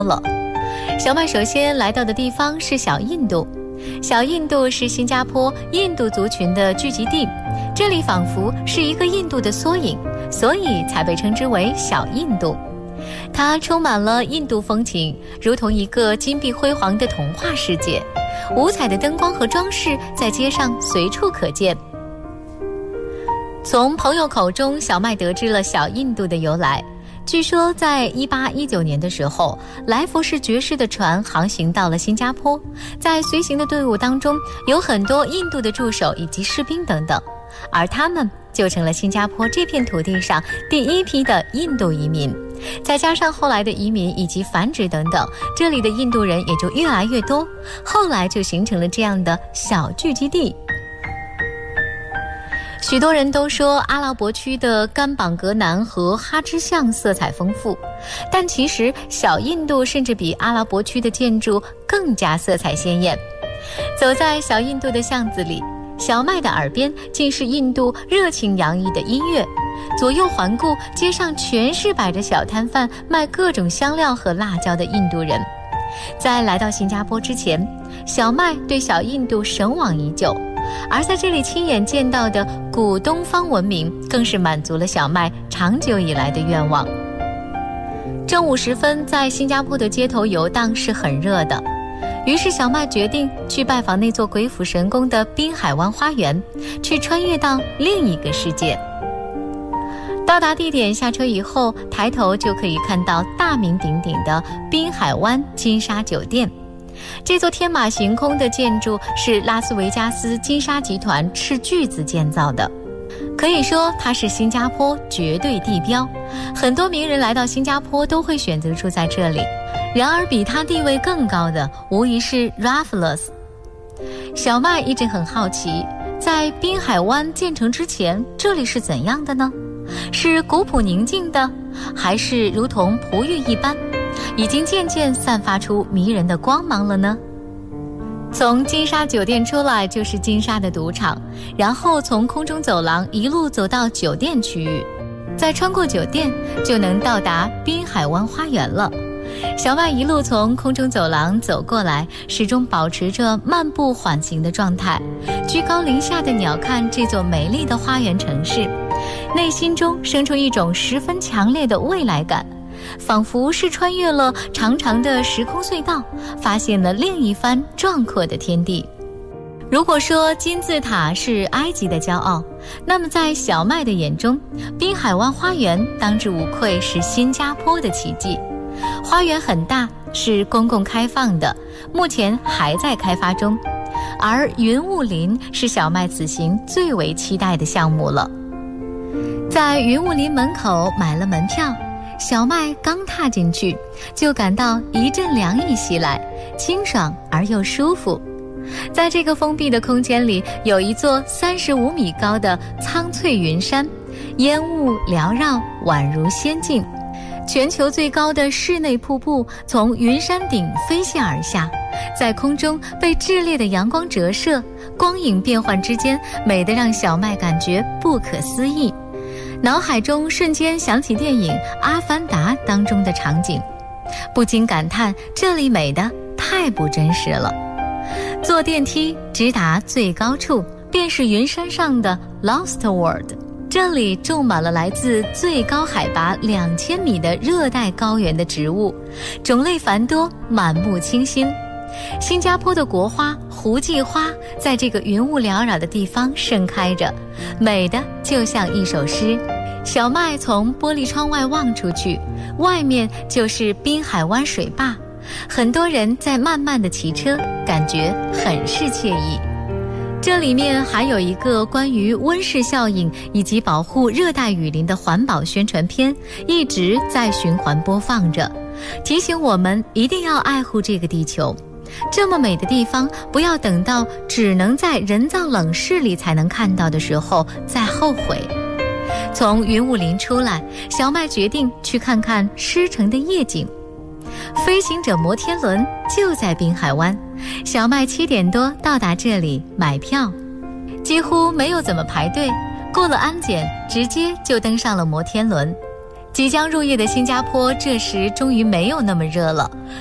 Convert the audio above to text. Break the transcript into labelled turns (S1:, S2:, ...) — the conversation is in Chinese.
S1: 了。小麦首先来到的地方是小印度，小印度是新加坡印度族群的聚集地，这里仿佛是一个印度的缩影，所以才被称之为小印度。它充满了印度风情，如同一个金碧辉煌的童话世界，五彩的灯光和装饰在街上随处可见。从朋友口中，小麦得知了小印度的由来。据说在1819年的时候，来佛士爵士的船航行到了新加坡，在随行的队伍当中有很多印度的助手以及士兵等等，而他们就成了新加坡这片土地上第一批的印度移民。再加上后来的移民以及繁殖等等，这里的印度人也就越来越多，后来就形成了这样的小聚集地。许多人都说阿拉伯区的甘榜格南和哈芝巷色彩丰富，但其实小印度甚至比阿拉伯区的建筑更加色彩鲜艳。走在小印度的巷子里，小麦的耳边尽是印度热情洋溢的音乐，左右环顾，街上全是摆着小摊贩卖各种香料和辣椒的印度人。在来到新加坡之前，小麦对小印度神往已久，而在这里亲眼见到的古东方文明更是满足了小麦长久以来的愿望。正午时分，在新加坡的街头游荡是很热的，于是小麦决定去拜访那座鬼斧神工的滨海湾花园，去穿越到另一个世界。到达地点下车以后，抬头就可以看到大名鼎鼎的滨海湾金沙酒店。这座天马行空的建筑是拉斯维加斯金沙集团斥巨资建造的，可以说它是新加坡绝对地标，很多名人来到新加坡都会选择住在这里。然而比他地位更高的无疑是 Raffles。 小麦一直很好奇，在滨海湾建成之前，这里是怎样的呢？是古朴宁静的，还是如同璞玉一般，已经渐渐散发出迷人的光芒了呢？从金沙酒店出来就是金沙的赌场，然后从空中走廊一路走到酒店区域，再穿过酒店就能到达滨海湾花园了。小麦一路从空中走廊走过来，始终保持着漫步缓行的状态，居高临下的鸟瞰这座美丽的花园城市，内心中生出一种十分强烈的未来感，仿佛是穿越了长长的时空隧道，发现了另一番壮阔的天地。如果说金字塔是埃及的骄傲，那么在小麦的眼中，滨海湾花园当之无愧是新加坡的奇迹。花园很大，是公共开放的，目前还在开发中，而云雾林是小麦此行最为期待的项目了。在云雾林门口买了门票，小麦刚踏进去，就感到一阵凉意袭来，清爽而又舒服。在这个封闭的空间里，有一座35米高的苍翠云山，烟雾缭绕，宛如仙境。全球最高的室内瀑布从云山顶飞泻而下，在空中被炽烈的阳光折射，光影变幻之间，美得让小麦感觉不可思议。脑海中瞬间想起电影《阿凡达》当中的场景，不禁感叹这里美得太不真实了。坐电梯直达最高处，便是云山上的 Lost World， 这里种满了来自最高海拔2000米的热带高原的植物，种类繁多，满目清新。新加坡的国花胡季花在这个云雾缭绕的地方盛开着，美的就像一首诗。小麦从玻璃窗外望出去，外面就是滨海湾水坝，很多人在慢慢地骑车，感觉很是惬意。这里面还有一个关于温室效应以及保护热带雨林的环保宣传片，一直在循环播放着，提醒我们一定要爱护这个地球。这么美的地方，不要等到只能在人造冷室里才能看到的时候再后悔。从云雾林出来，小麦决定去看看狮城的夜景。飞行者摩天轮就在滨海湾，小麦7点多到达这里买票，几乎没有怎么排队，过了安检，直接就登上了摩天轮。 即将入夜的新加坡这时终于没有那么热了，